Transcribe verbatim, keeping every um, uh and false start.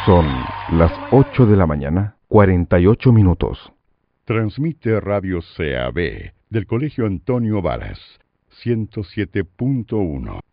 Son las ocho de la mañana, cuarenta y ocho minutos. Transmite Radio C A B del Colegio Antonio Varas, ciento siete punto uno.